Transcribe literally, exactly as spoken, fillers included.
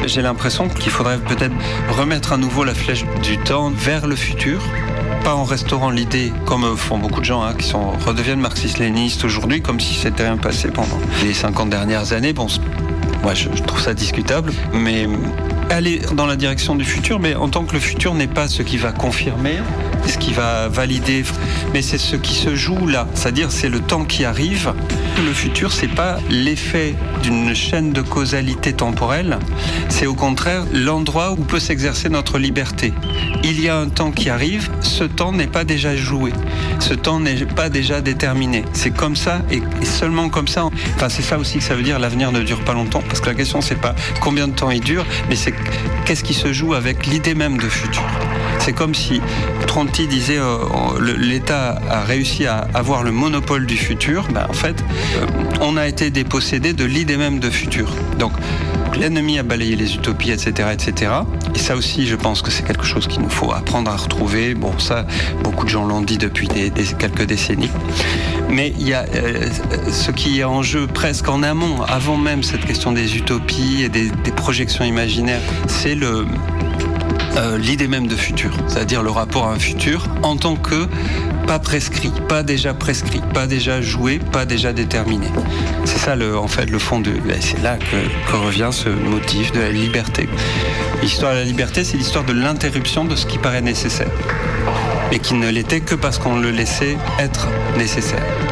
J'ai l'impression qu'il faudrait peut-être remettre à nouveau la flèche du temps vers le futur, pas en restaurant l'idée, comme font beaucoup de gens hein, qui sont, redeviennent marxistes-léninistes aujourd'hui, comme si c'était rien passé pendant les cinquante dernières années. Bon, moi je, je trouve ça discutable, mais aller dans la direction du futur, mais en tant que le futur n'est pas ce qui va confirmer, ce qui va valider, mais c'est ce qui se joue là, c'est-à-dire c'est le temps qui arrive. Le futur, c'est pas l'effet d'une chaîne de causalité temporelle, c'est au contraire l'endroit où peut s'exercer notre liberté. Il y a un temps qui arrive, ce temps n'est pas déjà joué, ce temps n'est pas déjà déterminé. C'est comme ça et seulement comme ça. Enfin, c'est ça aussi que ça veut dire l'avenir ne dure pas longtemps, parce que la question c'est pas combien de temps il dure, mais c'est qu'est-ce qui se joue avec l'idée même de futur. C'est comme si Tronti disait euh, l'État a réussi à avoir le monopole du futur. Ben, en fait, euh, on a été dépossédé de l'idée même de futur. Donc, l'ennemi a balayé les utopies, et cetera, et cetera. Et ça aussi, je pense que c'est quelque chose qu'il nous faut apprendre à retrouver. Bon, ça, beaucoup de gens l'ont dit depuis des, des, quelques décennies. Mais il y a euh, ce qui est en jeu presque en amont, avant même cette question des utopies et des, des projections imaginaires, c'est le... Euh, l'idée même de futur, c'est-à-dire le rapport à un futur en tant que pas prescrit, pas déjà prescrit, pas déjà joué, pas déjà déterminé. C'est ça le, en fait le fond de... C'est là que, que revient ce motif de la liberté. L'histoire de la liberté, c'est l'histoire de l'interruption de ce qui paraît nécessaire, mais qui ne l'était que parce qu'on le laissait être nécessaire.